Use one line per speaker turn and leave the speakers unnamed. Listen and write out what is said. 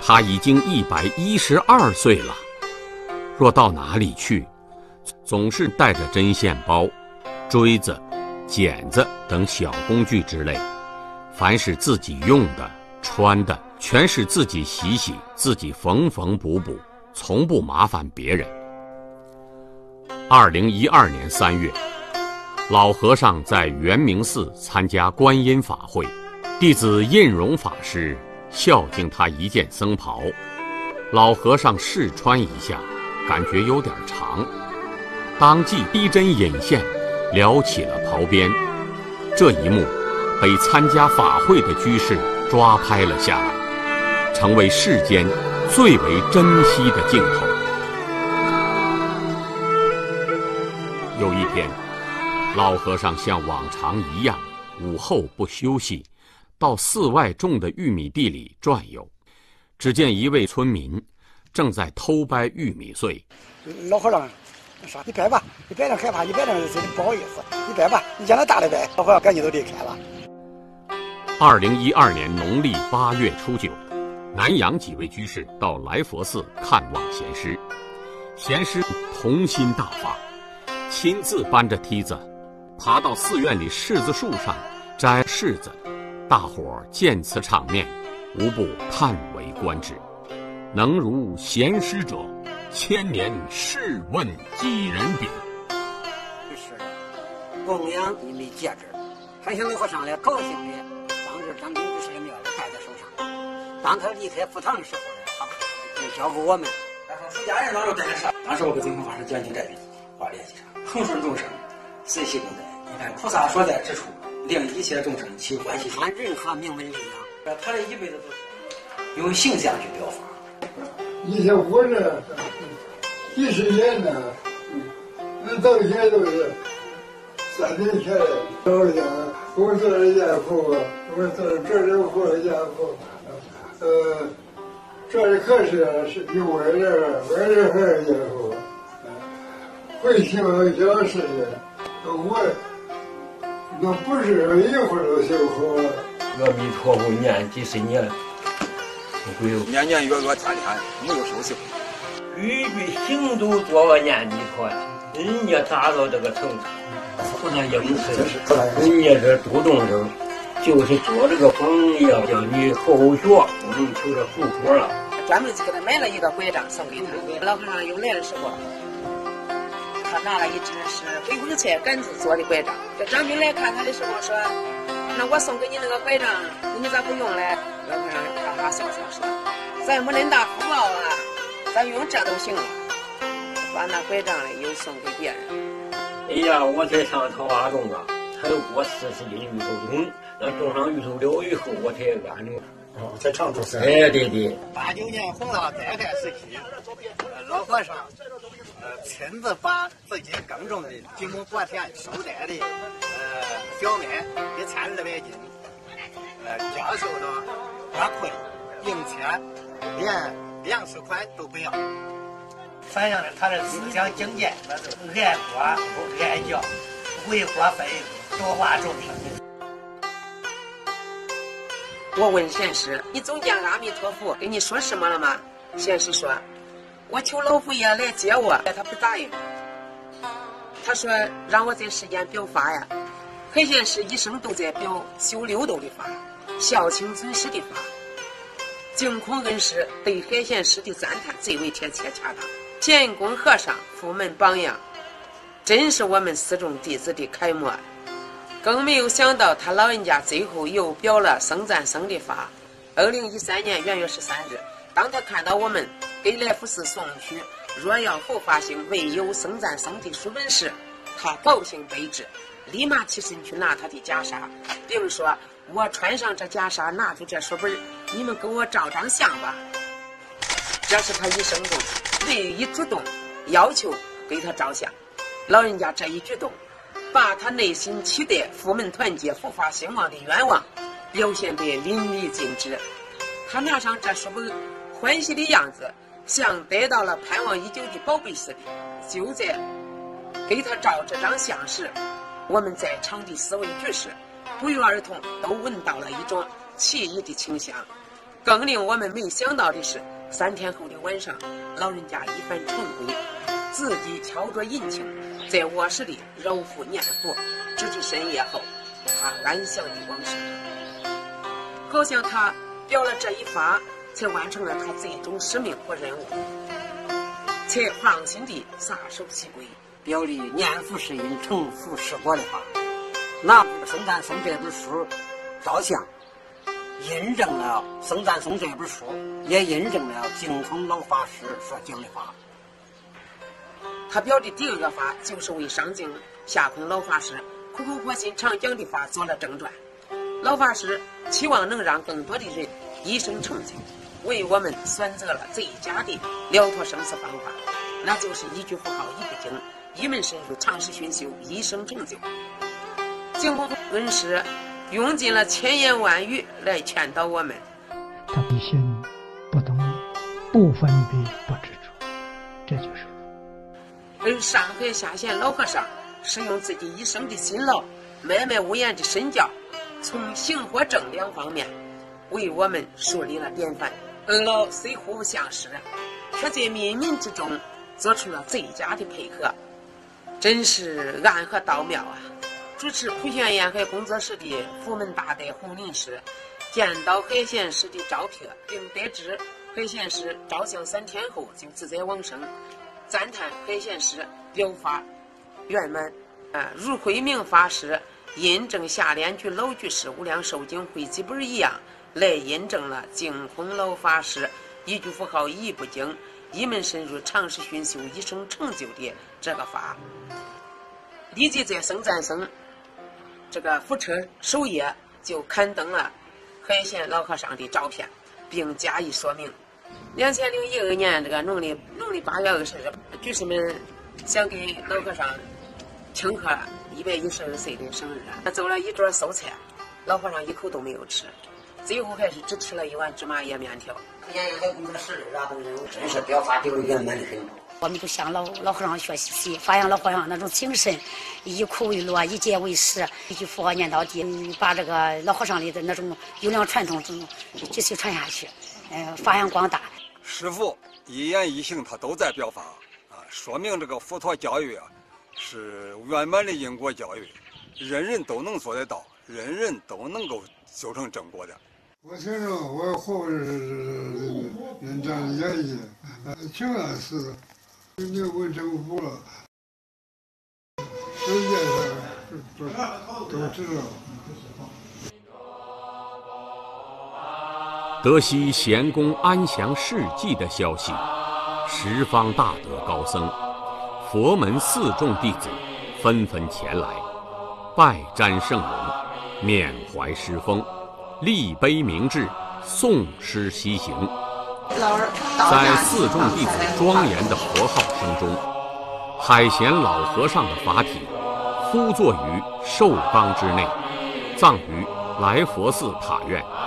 他已经112岁了，若到哪里去，总是带着针线包、锥子、剪子等小工具之类，凡是自己用的、穿的，全是自己洗洗，自己缝缝补补，从不麻烦别人。2012年3月，老和尚在圆明寺参加观音法会，弟子印容法师孝敬他一件僧袍，老和尚试穿一下，感觉有点长，当即逼针引线，撩起了袍边。这一幕被参加法会的居士抓拍了下来，成为世间最为珍惜的镜头。有一天，老和尚像往常一样，午后不休息，到寺外种的玉米地里转悠。只见一位村民正在偷掰玉米穗。
老和尚说：“你掰吧，你掰着害怕，你掰着不好意思，你掰吧，你将来大的掰。”老和尚赶紧都离开了。
2012年农历8月初9，南阳几位居士到来佛寺看望贤师，贤师童心大发，亲自搬着梯子爬到寺院里柿子树上摘柿子，大伙儿见此场面，无不叹为观止。能如贤师者，千年试问几人比？
是供养你没戒指，还向老和尚来高兴的，当着张公居士的面戴在手上。当他离开佛堂的时候呢，他就交给我们。
他说：“出家人哪有这件事？”当时我跟净空法师讲经这笔话联系上，恒顺众生，随喜共在。你看菩萨所在之处，令一切众生起欢喜心。
按任何名门力量，
他这一辈子都是用形象去表法。
以前活着几十年呢，那到现在都是3年前老家，我做了家父，我做了这里活了家父，这里可是有外人还是家父，会听讲事的，我那不是一会儿就修好了。
阿弥陀佛念几十年。
年年月月天天没有休息，
句句行都做个念弥陀，人家达到这个程度，不能应试。人家这度众生，就是做这个榜样，叫你后学不能求这富婆了。
专门给他买了一个拐杖送给他。老和尚又来的时候，他拿了一只是回光菜杆子做的拐杖。这张兵来看他的时候说：“那我送给你那个拐杖，你咋不用嘞？”老和尚哈哈笑笑说：“咱没恁大福报啊，咱用这都行了。”把那拐杖嘞又送给别人。
哎呀，我才上桃花洞啊，才给我40斤芋头种，那种上芋头了以后，我才安定。
在常州市。
哎，对对。
89年洪涝灾害时期，老和尚亲自把自己耕种的经过国田收摘的小麦1200斤，教授了花卉、营切，连粮食款都不要，反映了他的思想境界，那是爱国不爱教，为国分多化众生。
我问贤师：“你总见阿弥陀佛跟你说什么了吗？”贤师说：“我求老佛爷来接我，他不答应。他说让我在世间表法呀。海贤师一生都在表修六道的法，孝亲尊师的法。净空恩师对海贤师的赞叹最为贴切恰当。乾坤和尚佛门榜样，真是我们寺众弟子的楷模。更没有想到他老人家最后又表了僧赞僧的法。2013年元月13日，当他看到我们给来福寺送去若要佛法兴唯有僧赞僧的书本时，他高兴悲至，立马起身去拿他的袈裟，并说：“我穿上这袈裟，拿出这书本，你们给我照张相吧。”这是他一生中唯一主动要求给他照相。老人家这一举动，把他内心期待佛门团结、佛法兴旺的愿望表现得淋漓尽致。他拿上这书本，欢喜的样子像得到了盼望已久的宝贝似的。就在给他照这张相时，我们在场的4位居士不约而同都闻到了一种奇异的清香。 更令我们没想到的是，3天后的晚上，老人家一番晨归，自己敲着引擎，在卧室里揉腹念佛，直至深夜后，他安详的往生。好像他表了这一发，才完成了他最终使命和任务，才放心地撒手西归。
表里念佛是因，成佛是果的话，那僧赞颂这本书照相印证了僧赞颂这本书，也印证了净空老法师所讲的话。
他表的第2个法，就是为上净下空老法师苦口婆心常讲的法做了正传。老法师期望能让更多的人一生成就，为我们选择了最佳的了脱生死方法，那就是一句佛号一不经，一门深入，常时熏修，一生成就。净空恩师用尽了千言万语来劝导我们。
他必心不动，不分别，不执着，这就是佛。
而上海下县老和尚是用自己一生的辛劳，默默无言的身教，从行和正2方面为我们树立了典范。恩老虽互不相识，却在冥冥之中做出了最佳的配合，真是暗合道妙啊！主持普贤沿海工作室的福门大德洪林师见到海贤师的照片，并得知海贤师照相3天后就自在往生，赞叹海贤师表法圆满。如慧明法师印证下联居老居士无量寿经汇集本一样，来印证了净空老法师一句佛号一不经，一门深入，常时熏修，一生成就的这个法。立即在僧赞僧这个福车首页就刊登了海贤老和尚的照片，并加以说明。2012年这个农历8月20日，居士们想给老和尚庆贺112岁的生日，他做了一桌素菜，老和尚一口都没有吃，最后还是只吃了1碗芝麻叶面条。
沿海工作室的人真是表法丢圆满的很。
我们就向老和尚学习，发扬老和尚那种精神，以苦为乐，以戒为师，一句佛号念到底，把这个老和尚里的那种优良传统继续传下去，发扬光大。
师父一言一行他都在表法啊，说明这个佛陀教育啊是圆满的因果教育，人人都能做得到，人人都能够修成正果的。
我听着我后人这样演绎，挺安似的。你问政府了，世界上都知道。
得悉贤公安详事迹的消息，十方大德高僧、佛门4众弟子纷纷前来，拜瞻圣容，缅怀师风，立碑铭志，诵诗西行。在4众弟子庄严的佛号声中，海贤老和尚的法体呼坐于寿冈之内，葬于来佛寺塔院。